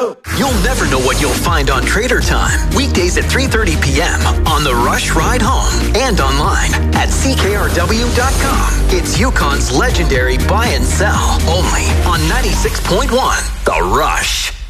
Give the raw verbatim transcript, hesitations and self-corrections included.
go. You'll never know what you'll find on Trader Time. Weekdays at three thirty p.m. on the Rush Ride Home and online at C K R W dot com. It's Yukon's legendary buy and sell only on ninety-six point one The Rush.